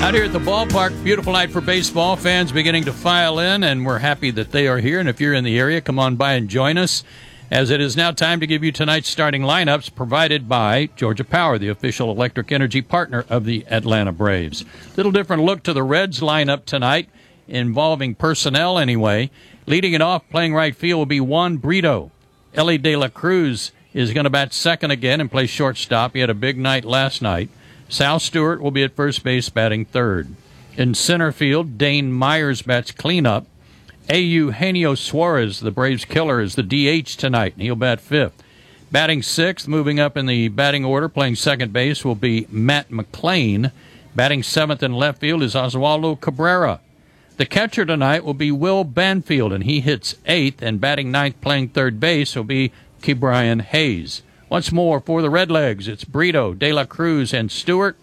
Out here at the ballpark, beautiful night for baseball. Fans beginning to file in, and we're happy that they are here. And if you're in the area, come on by and join us, as it is now time to give you tonight's starting lineups provided by Georgia Power, the official electric energy partner of the Atlanta Braves. Little different look to the Reds lineup tonight, involving personnel anyway. Leading it off, playing right field, will be Juan Brito. Ellie De La Cruz is going to bat second again and play shortstop. He had a big night last night. Sal Stewart will be at first base, batting third. In center field, Dane Myers bats cleanup. Eugenio Suarez, the Braves killer, is the DH tonight, and he'll bat fifth. Batting sixth, moving up in the batting order, playing second base, will be Matt McLean. Batting seventh in left field is Oswaldo Cabrera. The catcher tonight will be Will Banfield, and he hits eighth, and batting ninth, playing third base, will be Ke'Bryan Hayes. Once more for the Redlegs, it's Brito, De La Cruz, and Stewart,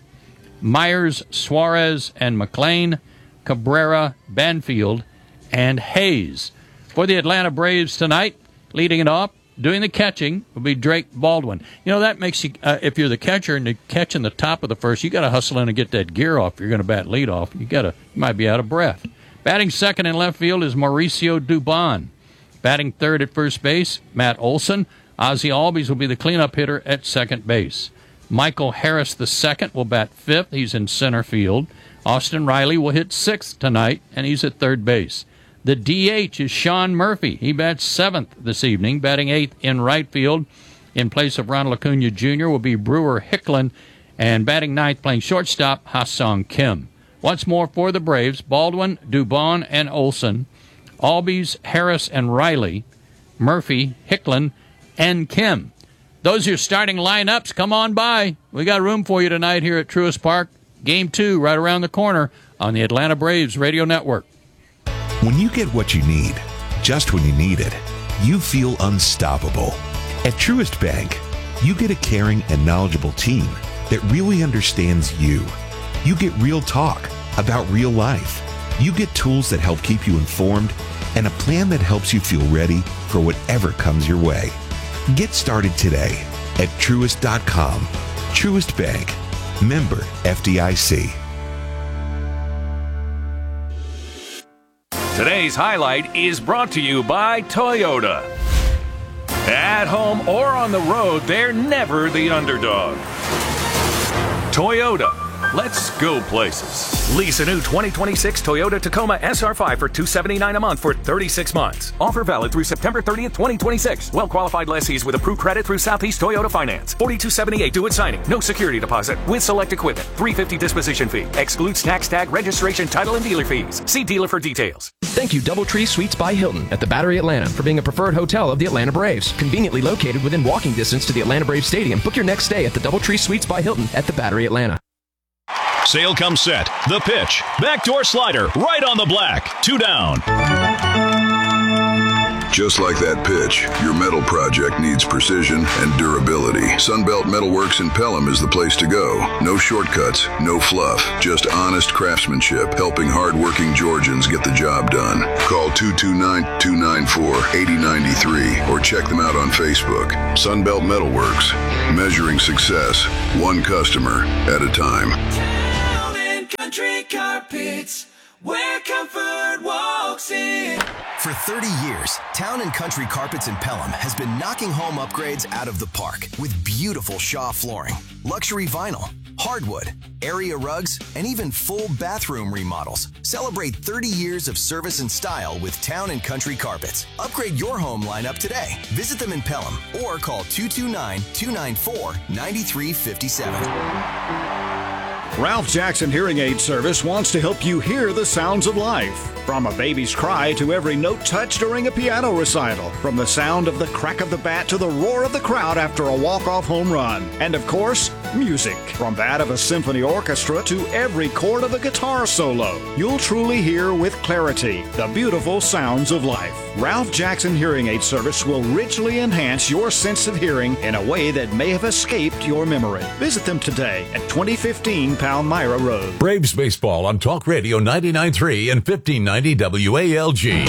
Myers, Suarez, and McLean, Cabrera, Banfield, and Hayes. For the Atlanta Braves tonight, leading it off, doing the catching, will be Drake Baldwin. You know, that makes you, if you're the catcher and you're catching the top of the first, you got to hustle in and get that gear off. You're going to bat leadoff. You might be out of breath. Batting second in left field is Mauricio Dubon. Batting third at first base, Matt Olson. Ozzie Albies will be the cleanup hitter at second base. Michael Harris II will bat fifth. He's in center field. Austin Riley will hit sixth tonight, and he's at third base. The DH is Sean Murphy. He bats seventh this evening, batting eighth in right field. In place of Ronald Acuna Jr. will be Brewer Hicklin, and batting ninth, playing shortstop, Ha-Sung Kim. Once more for the Braves, Baldwin, Dubon, and Olson. Albies, Harris, and Riley. Murphy, Hicklin, and Kim. Those are your starting lineups. Come on by. We got room for you tonight here at Truist Park. Game 2 right around the corner on the Atlanta Braves Radio Network. When you get what you need, just when you need it, you feel unstoppable. At Truist Bank, you get a caring and knowledgeable team that really understands you. You get real talk about real life. You get tools that help keep you informed and a plan that helps you feel ready for whatever comes your way. Get started today at Truist.com. Truist Bank. Member FDIC. Today's highlight is brought to you by Toyota. At home or on the road, they're never the underdog. Toyota. Let's go places. Lease a new 2026 Toyota Tacoma SR5 for $279 a month for 36 months. Offer valid through September 30th, 2026. Well-qualified lessees with approved credit through Southeast Toyota Finance. $4278 due at signing. No security deposit with select equipment. $350 disposition fee. Excludes tax tag, registration, title, and dealer fees. See dealer for details. Thank you, Doubletree Suites by Hilton at the Battery Atlanta, for being a preferred hotel of the Atlanta Braves. Conveniently located within walking distance to the Atlanta Braves Stadium. Book your next stay at the Doubletree Suites by Hilton at the Battery Atlanta. Sale comes set. The pitch. Backdoor slider. Right on the black. 2 down. Just like that pitch, your metal project needs precision and durability. Sunbelt Metalworks in Pelham is the place to go. No shortcuts, no fluff, just honest craftsmanship, helping hardworking Georgians get the job done. Call 229-294-8093 or check them out on Facebook. Sunbelt Metalworks, measuring success, one customer at a time. Town and Country Carpets, where comfort walks in. For 30 years, Town & Country Carpets in Pelham has been knocking home upgrades out of the park with beautiful Shaw flooring, luxury vinyl, hardwood, area rugs, and even full bathroom remodels. Celebrate 30 years of service and style with Town & Country Carpets. Upgrade your home lineup today. Visit them in Pelham or call 229-294-9357. Ralph Jackson Hearing Aid Service wants to help you hear the sounds of life. From a baby's cry to every note touched during a piano recital. From the sound of the crack of the bat to the roar of the crowd after a walk-off home run. And of course, music. From that of a symphony orchestra to every chord of a guitar solo. You'll truly hear with clarity the beautiful sounds of life. Ralph Jackson Hearing Aid Service will richly enhance your sense of hearing in a way that may have escaped your memory. Visit them today at 2015 Palmyra Road. Braves baseball on Talk Radio 99.3 and 1590 WALG.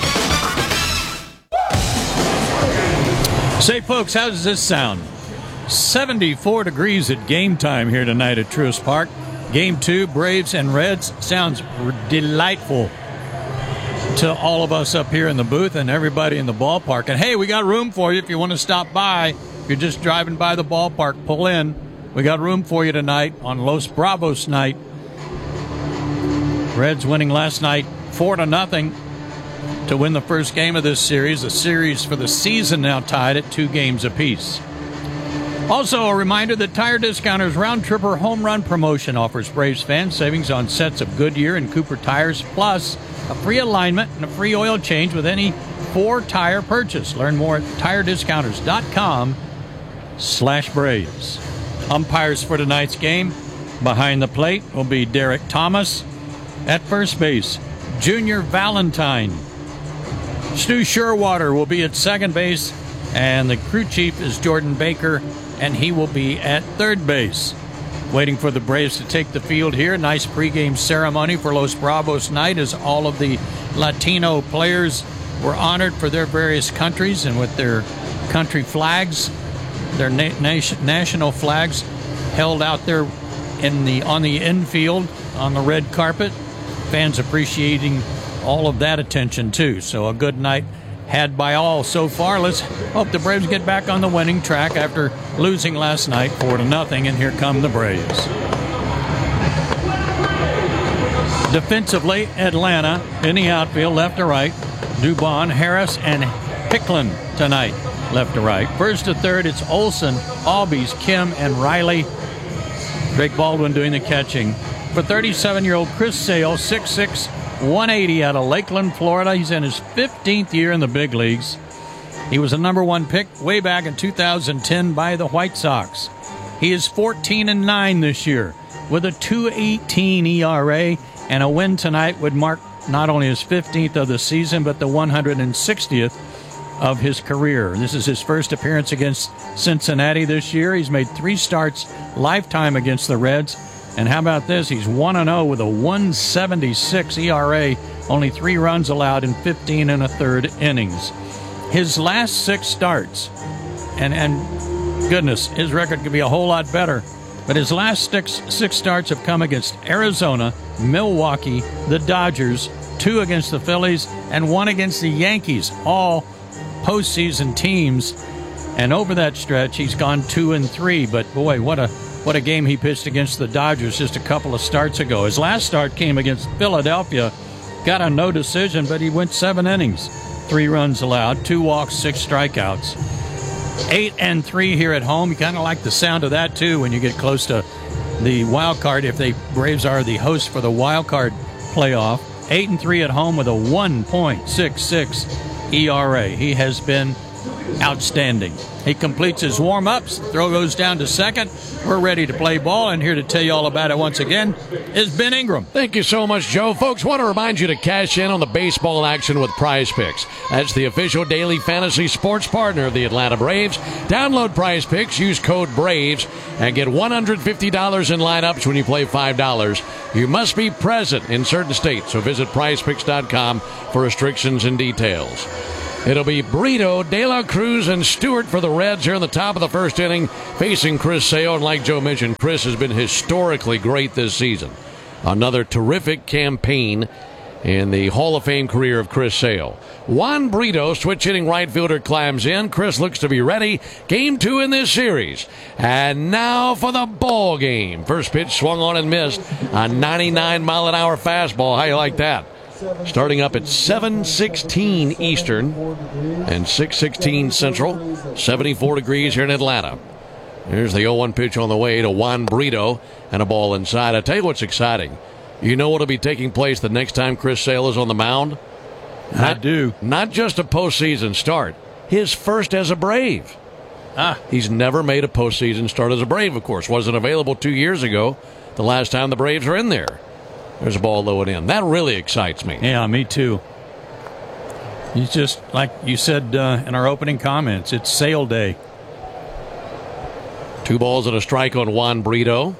Say, folks, how does this sound? 74 degrees at game time here tonight at Truist Park. Game 2, Braves and Reds. Sounds delightful to all of us up here in the booth and everybody in the ballpark. And, hey, we got room for you if you want to stop by. If you're just driving by the ballpark, pull in. We got room for you tonight on Los Bravos night. Reds winning last night 4-0 to win the first game of this series. The series for the season now tied at 2 games apiece. Also, a reminder that Tire Discounters Round Tripper Home Run Promotion offers Braves fans savings on sets of Goodyear and Cooper tires, plus a free alignment and a free oil change with any 4-tire purchase. Learn more at tirediscounters.com/Braves. Umpires for tonight's game. Behind the plate will be Derek Thomas. At first base, Junior Valentine. Stu Sherwater will be at second base, and the crew chief is Jordan Baker, and he will be at third base. Waiting for the Braves to take the field here. Nice pregame ceremony for Los Bravos night as all of the Latino players were honored for their various countries and with their country flags, their national flags held out there on the infield on the red carpet. Fans appreciating all of that attention too. So a good night had by all so far. Let's hope the Braves get back on the winning track after losing last night 4-0. And here come the Braves. Defensively, Atlanta in the outfield, left to right. Dubon, Harris, and Hicklin tonight, left to right. First to third, it's Olson, Albies, Kim, and Riley. Drake Baldwin doing the catching. For 37-year-old Chris Sale, 6'6", 180 out of Lakeland, Florida. He's in his 15th year in the big leagues. He was a number 1 pick way back in 2010 by the White Sox. He is 14-9 this year with a 2.18 ERA, and a win tonight would mark not only his 15th of the season, but the 160th of his career. This is his first appearance against Cincinnati this year. He's made 3 starts lifetime against the Reds. And how about this? He's 1-0 with a 1.76 ERA, only 3 runs allowed in 15 1/3 innings. His last 6 starts, and goodness, his record could be a whole lot better, but his last six starts have come against Arizona, Milwaukee, the Dodgers, 2 against the Phillies, and 1 against the Yankees, all postseason teams. And over that stretch, he's gone 2-3. But boy, what a game he pitched against the Dodgers just a couple of starts ago. His last start came against Philadelphia, got a no decision, but he went 7 innings, 3 runs allowed, 2 walks, 6 strikeouts. 8-3 here at home. You kind of like the sound of that too when you get close to the wild card. If the Braves are the host for the wild card playoff, 8-3 at home with a 1.66 ERA. He has been outstanding. He completes his warm-ups. Throw goes down to second. We're ready to play ball, and here to tell you all about it once again is Ben Ingram. Thank you so much, Joe. Folks, want to remind you to cash in on the baseball action with Prize Picks. That's the official daily fantasy sports partner of the Atlanta Braves. Download Prize Picks, use code BRAVES, and get $150 in lineups when you play $5. You must be present in certain states, so visit prizepicks.com for restrictions and details. It'll be Brito, De La Cruz, and Stewart for the Reds here in the top of the first inning, facing Chris Sale. And like Joe mentioned, Chris has been historically great this season. Another terrific campaign in the Hall of Fame career of Chris Sale. Juan Brito, switch-hitting right fielder, climbs in. Chris looks to be ready. Game 2 in this series. And now for the ball game. First pitch swung on and missed. A 99-mile-an-hour fastball. How you like that? Starting up at 7:16 Eastern and 6:16 Central. 74 degrees here in Atlanta. Here's the 0-1 pitch on the way to Juan Brito, and a ball inside. I tell you what's exciting. You know what will be taking place the next time Chris Sale is on the mound? I do. Not just a postseason start. His first as a Brave. He's never made a postseason start as a Brave, of course. Wasn't available 2 years ago, the last time the Braves were in there. There's a ball low and in. That really excites me. Yeah, me too. He's just, like you said in our opening comments, it's Sale Day. 2 balls and a strike on Juan Brito.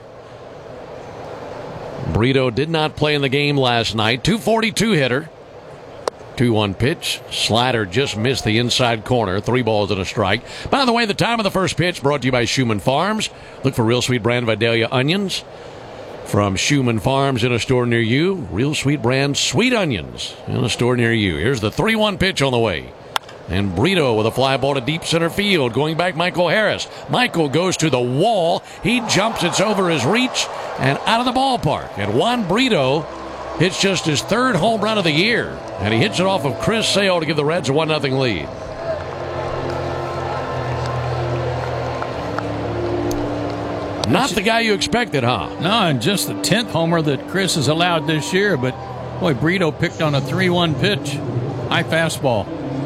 Brito did not play in the game last night. 242 hitter. 2-1 pitch. Slider just missed the inside corner. 3 balls and a strike. By the way, the time of the first pitch brought to you by Schumann Farms. Look for Real Sweet brand Vidalia onions from Schumann Farms in a store near you. Real Sweet brand sweet onions in a store near you. Here's the 3-1 pitch on the way. And Brito with a fly ball to deep center field. Going back, Michael Harris. Michael goes to the wall. He jumps. It's over his reach and out of the ballpark. And Juan Brito hits just his 3rd home run of the year. And he hits it off of Chris Sale to give the Reds a 1-0 lead. Not the guy you expected, huh? No, and just the 10th homer that Chris has allowed this year. But, boy, Brito picked on a 3-1 pitch. High fastball.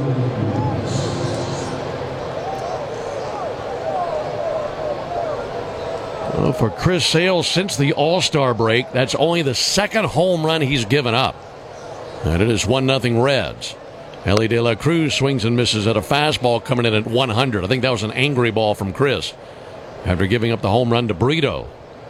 Well, for Chris Sale, since the All-Star break, that's only the 2nd home run he's given up. And it is 1-0 Reds. Ellie De La Cruz swings and misses at a fastball coming in at 100. I think that was an angry ball from Chris after giving up the home run to Brito.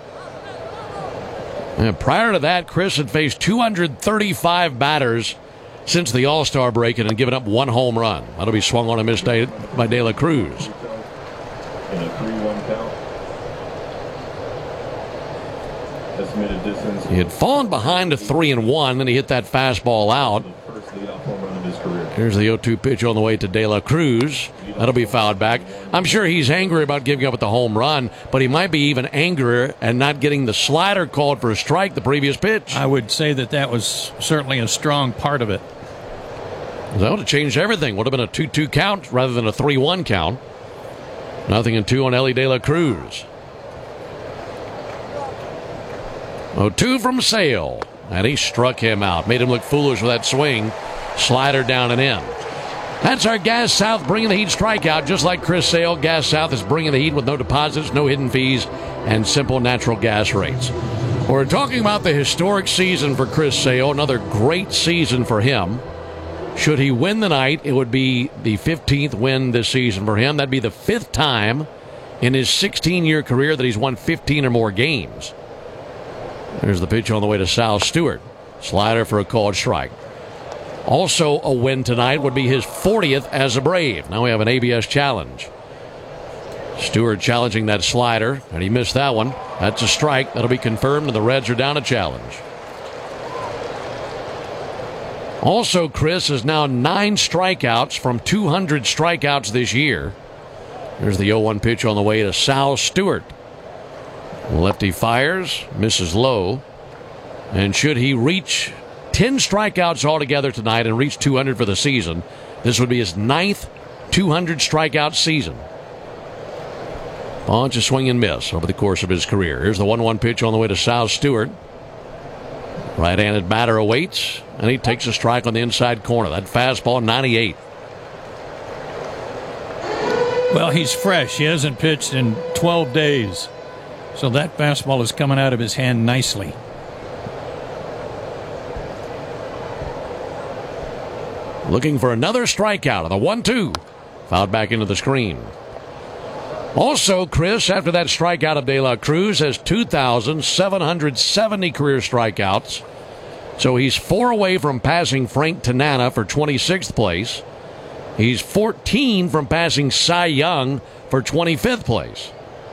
And prior to that, Chris had faced 235 batters since the All-Star break and had given up 1 home run. That'll be swung on and missed by De La Cruz. In a 3-1 count. Estimated distance. He had fallen behind to 3-1, then he hit that fastball out. First leadoff home run of his career. Here's the 0-2 pitch on the way to De La Cruz. That'll be fouled back. I'm sure he's angry about giving up at the home run, but he might be even angrier and not getting the slider called for a strike the previous pitch. I would say that was certainly a strong part of it. That would have changed everything. Would have been a 2-2 count rather than a 3-1 count. 0-2 on Ellie De La Cruz. 0-2 from Sale. And he struck him out. Made him look foolish with that swing. Slider down and in. That's our Gas South bringing the heat strikeout. Just like Chris Sale, Gas South is bringing the heat with no deposits, no hidden fees, and simple natural gas rates. We're talking about the historic season for Chris Sale. Another great season for him. Should he win the night, it would be the 15th win this season for him. That'd be the 5th time in his 16-year career that he's won 15 or more games. There's the pitch on the way to Sal Stewart. Slider for a called strike. Also a win tonight would be his 40th as a Brave. Now we have an ABS challenge. Stewart challenging that slider, and he missed that one. That's a strike. That'll be confirmed, and the Reds are down a challenge. Also, Chris is now 9 strikeouts from 200 strikeouts this year. There's the 0-1 pitch on the way to Sal Stewart. Lefty fires, misses low. And should he reach 10 strikeouts altogether tonight and reach 200 for the season, this would be his 9th 200 strikeout season. Bunch of swing and miss over the course of his career. Here's the 1-1 pitch on the way to Sal Stewart. Right-handed batter awaits, and he takes a strike on the inside corner. That fastball, 98. Well, he's fresh. He hasn't pitched in 12 days. So that fastball is coming out of his hand nicely. Looking for another strikeout on the 1-2. Fouled back into the screen. Also, Chris, after that strikeout of De La Cruz, has 2,770 career strikeouts. So he's 4 away from passing Frank Tanana for 26th place. He's 14 from passing Cy Young for 25th place.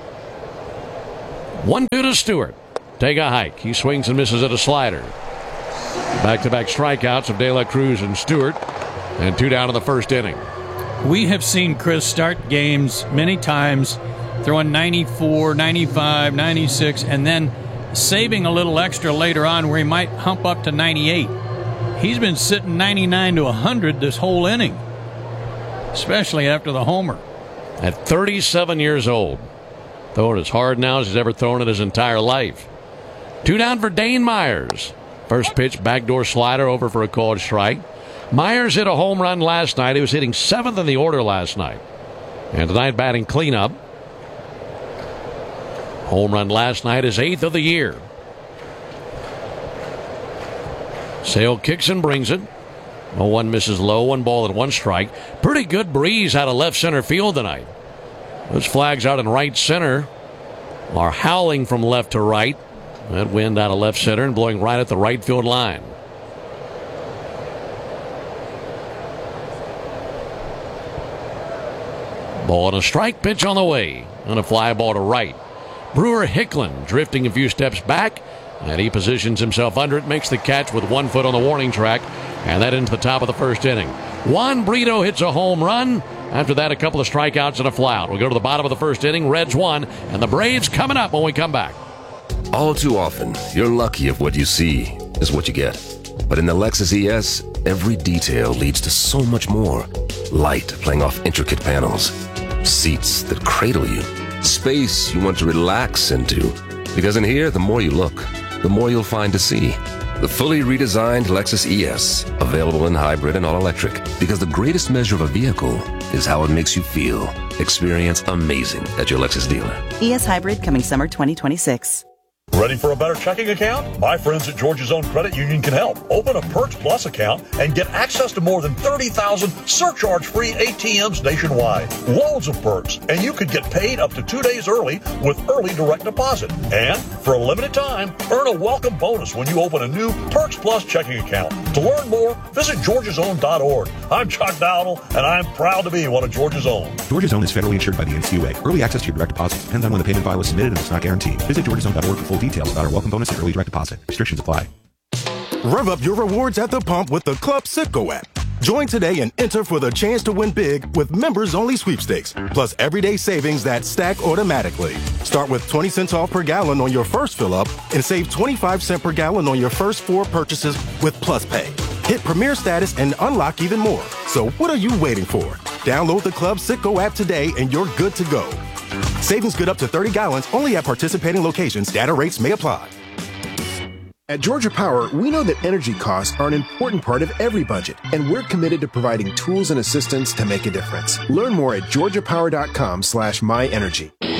1-2 to Stewart. Take a hike. He swings and misses at a slider. Back-to-back strikeouts of De La Cruz and Stewart. And 2 down in the first inning. We have seen Chris start games many times, throwing 94, 95, 96, and then saving a little extra later on where he might hump up to 98. He's been sitting 99 to 100 this whole inning, especially after the homer. At 37 years old. Throwing as hard now as he's ever thrown in his entire life. 2 down for Dane Myers. First pitch, backdoor slider over for a called strike. Myers hit a home run last night. He was hitting 7th in the order last night. And tonight batting cleanup. Home run last night is 8th of the year. Sale kicks and brings it. 0-1 misses low. 1 ball and 1 strike. Pretty good breeze out of left center field tonight. Those flags out in right center are howling from left to right. That wind out of left center and blowing right at the right field line. Ball on a strike, pitch on the way, and a fly ball to right. Brewer Hicklin drifting a few steps back, and he positions himself under it, makes the catch with 1 foot on the warning track, and that into the top of the first inning. Juan Brito hits a home run. After that, a couple of strikeouts and a flyout. We'll go to the bottom of the first inning. Reds 1, and the Braves coming up when we come back. All too often, you're lucky if what you see is what you get. But in the Lexus ES, every detail leads to so much more. Light playing off intricate panels, seats that cradle you, space you want to relax into. Because in here, the more you look, the more you'll find to see. The fully redesigned Lexus ES, available in hybrid and all-electric. Because the greatest measure of a vehicle is how it makes you feel. Experience amazing at your Lexus dealer. ES Hybrid coming summer 2026. Ready for a better checking account? My friends at Georgia's Own Credit Union can help. Open a Perks Plus account and get access to more than 30,000 surcharge-free ATMs nationwide. Loads of perks, and you could get paid up to 2 days early with early direct deposit. And for a limited time, earn a welcome bonus when you open a new Perks Plus checking account. To learn more, visit georgiasown.org. I'm Chuck Dowdle, and I'm proud to be one of Georgia's Own. Georgia's Own is federally insured by the NCUA. Early access to your direct deposits depends on when the payment file was submitted and it's not guaranteed. Visit georgiasown.org for full details about our welcome bonus and early direct deposit. Restrictions apply. Rev up your rewards at the pump with the Club Citgo app. Join today and enter for the chance to win big with members-only sweepstakes, plus everyday savings that stack automatically. Start with 20 cents off per gallon on your first fill-up and save 25 cents per gallon on your first 4 purchases with Plus Pay. Hit Premier status and unlock even more. So what are you waiting for? Download the Club Citgo app today and you're good to go. Savings good up to 30 gallons only at participating locations. Data rates may apply. At Georgia Power, we know that energy costs are an important part of every budget, and we're committed to providing tools and assistance to make a difference. Learn more at georgiapower.com/myenergy.